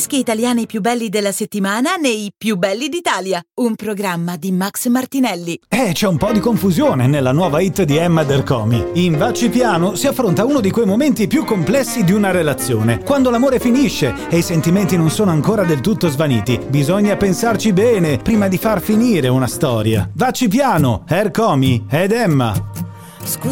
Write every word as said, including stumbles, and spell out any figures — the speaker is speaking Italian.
dischi italiani più belli della settimana nei Più belli d'Italia, un programma di Max Martinelli. Eh, c'è un po' di confusione nella nuova hit di Emma Dercomi. In Vacci piano si affronta uno di quei momenti più complessi di una relazione, quando l'amore finisce e i sentimenti non sono ancora del tutto svaniti. Bisogna pensarci bene prima di far finire una storia. Vacci piano, Ercomi ed Emma. Scusa